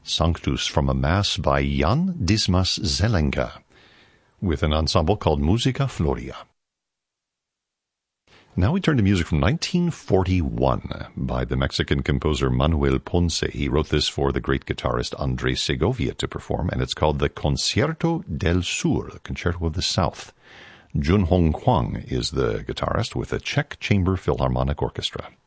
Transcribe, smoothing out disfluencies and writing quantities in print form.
Sanctus from a Mass by Jan Dismas Zelenka, with an ensemble called Musica Floria. Now we turn to music from 1941 by the Mexican composer Manuel Ponce. He wrote this for the great guitarist Andres Segovia to perform, and it's called the Concierto del Sur, the Concerto of the South. Junhong Kwang is the guitarist with the Czech Chamber Philharmonic Orchestra.